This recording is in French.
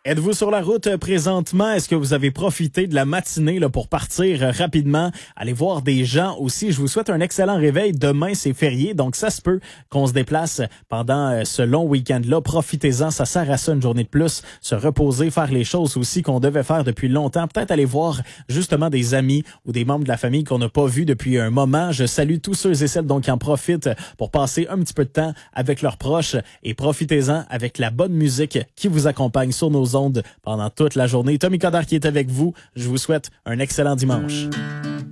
Êtes-vous sur la route présentement? Est-ce que vous avez profité de la matinée là, pour partir rapidement, aller voir des gens aussi? Je vous souhaite un excellent réveil. Demain, c'est férié, donc ça se peut qu'on se déplace pendant ce long week-end-là. Profitez-en, ça sert à ça une journée de plus. Se reposer, faire les choses aussi qu'on devait faire depuis longtemps. Peut-être aller voir justement des amis ou des membres de la famille qu'on n'a pas vus depuis un moment. Je salue tous ceux et celles donc qui en profitent pour passer un petit peu de temps avec leurs proches et profitez-en avec la bonne musique qui vous accompagne sur nos ondes pendant toute la journée. Tommy Coderre qui est avec vous. Je vous souhaite un excellent dimanche.